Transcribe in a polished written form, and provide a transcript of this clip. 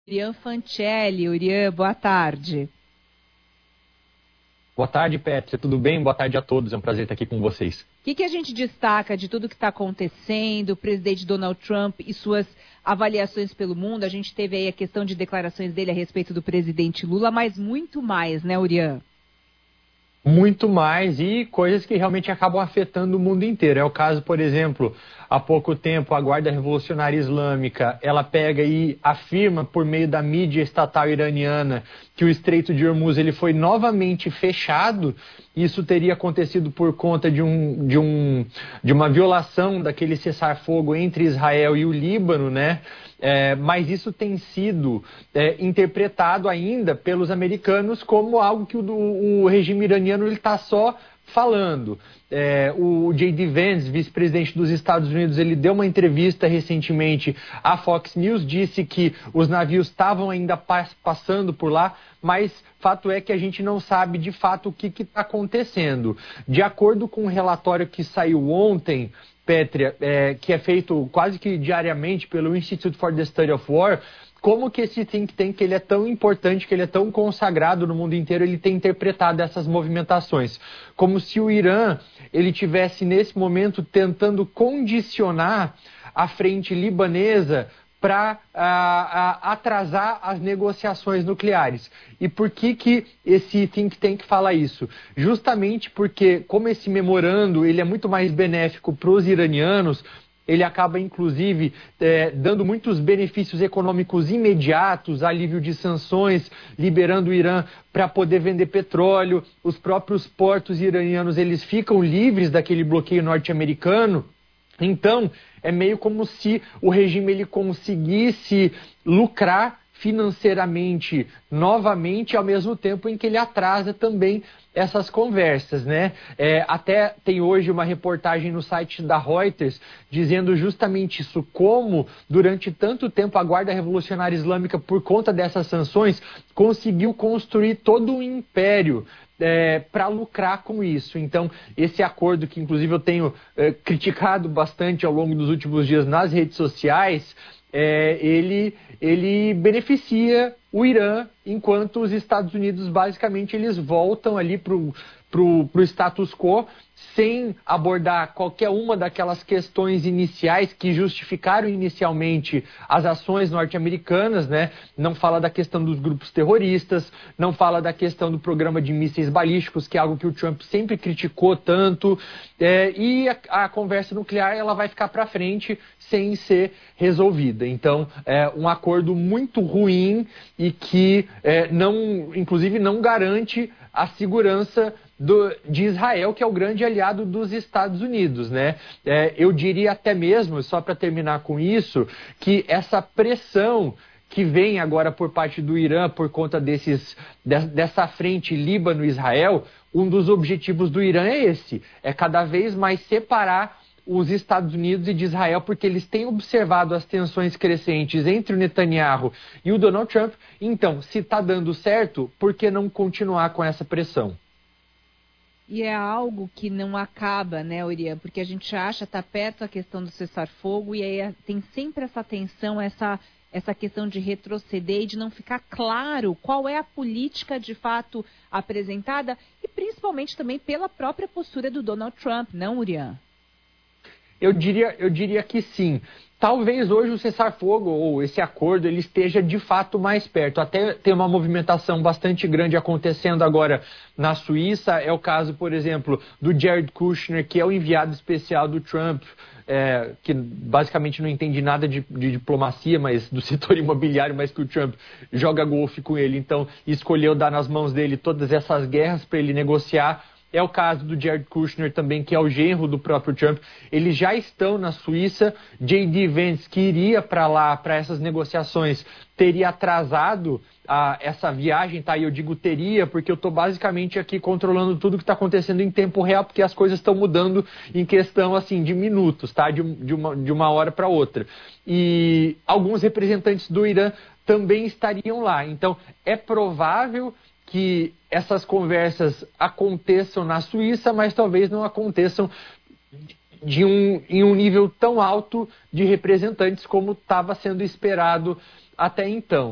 Urian Fancelli. Urian, boa tarde. Boa tarde, Pétria. Tudo bem? Boa tarde a todos. É um prazer estar aqui com vocês. O que a gente destaca de tudo que está acontecendo, o presidente Donald Trump e suas avaliações pelo mundo? A gente teve aí a questão de declarações dele a respeito do presidente Lula, mas muito mais, né, Urian? Muito mais, e coisas que realmente acabam afetando o mundo inteiro. É o caso, por exemplo, há pouco tempo a Guarda Revolucionária Islâmica, ela pega e afirma por meio da mídia estatal iraniana que o Estreito de Hormuz ele foi novamente fechado. Isso teria acontecido por conta de uma violação daquele cessar-fogo entre Israel e o Líbano, né? Mas isso tem sido interpretado ainda pelos americanos como algo que o regime iraniano está só falando. O J.D. Vance, vice-presidente dos Estados Unidos, ele deu uma entrevista recentemente à Fox News, disse que os navios estavam ainda passando por lá, mas fato é que a gente não sabe de fato o que está acontecendo. De acordo com um relatório que saiu ontem, Pétria, que é feito quase que diariamente pelo Institute for the Study of War, como que esse think tank ele é tão importante, que ele é tão consagrado no mundo inteiro, ele tem interpretado essas movimentações. Como se o Irã ele tivesse, nesse momento, tentando condicionar a frente libanesa para atrasar as negociações nucleares. E por que esse think tank fala isso? Justamente porque, como esse memorando ele é muito mais benéfico para os iranianos, ele acaba, inclusive, dando muitos benefícios econômicos imediatos, alívio de sanções, liberando o Irã para poder vender petróleo. Os próprios portos iranianos eles ficam livres daquele bloqueio norte-americano. Então, é meio como se o regime ele conseguisse lucrar financeiramente novamente, ao mesmo tempo em que ele atrasa também essas conversas, né? Até tem hoje uma reportagem no site da Reuters dizendo justamente isso, como durante tanto tempo a Guarda Revolucionária Islâmica, por conta dessas sanções, conseguiu construir todo um império para lucrar com isso. Então, esse acordo que inclusive eu tenho criticado bastante ao longo dos últimos dias nas redes sociais, ele beneficia o Irã, enquanto os Estados Unidos basicamente eles voltam ali pro status quo, sem abordar qualquer uma daquelas questões iniciais que justificaram inicialmente as ações norte-americanas, né? Não fala da questão dos grupos terroristas, não fala da questão do programa de mísseis balísticos, que é algo que o Trump sempre criticou tanto, e a conversa nuclear ela vai ficar para frente sem ser resolvida. Então, é um acordo muito ruim e que inclusive não garante a segurança de Israel, que é o grande aliado dos Estados Unidos, né? Eu diria até mesmo, só para terminar com isso, que essa pressão que vem agora por parte do Irã por conta dessa frente Líbano-Israel, um dos objetivos do Irã é esse, é cada vez mais separar os Estados Unidos e de Israel, porque eles têm observado as tensões crescentes entre o Netanyahu e o Donald Trump. Então, se está dando certo, por que não continuar com essa pressão? E é algo que não acaba, né, Urian? Porque a gente acha, está perto a questão do cessar-fogo e aí tem sempre essa tensão, essa questão de retroceder e de não ficar claro qual é a política de fato apresentada e principalmente também pela própria postura do Donald Trump, não, Urian? Eu diria que sim. Talvez hoje o cessar-fogo ou esse acordo ele esteja de fato mais perto. Até tem uma movimentação bastante grande acontecendo agora na Suíça. É o caso, por exemplo, do Jared Kushner, que é o enviado especial do Trump, que basicamente não entende nada de diplomacia, mas do setor imobiliário, mas que o Trump joga golfe com ele. Então escolheu dar nas mãos dele todas essas guerras para ele negociar. É o caso do Jared Kushner também, que é o genro do próprio Trump. Eles já estão na Suíça. J.D. Vance, que iria para lá, para essas negociações, teria atrasado essa viagem, tá? E eu digo teria, porque eu estou basicamente aqui controlando tudo que está acontecendo em tempo real, porque as coisas estão mudando em questão, assim, de minutos, tá? De uma hora para outra. E alguns representantes do Irã também estariam lá. Então, é provável que essas conversas aconteçam na Suíça, mas talvez não aconteçam em um nível tão alto de representantes como estava sendo esperado até então.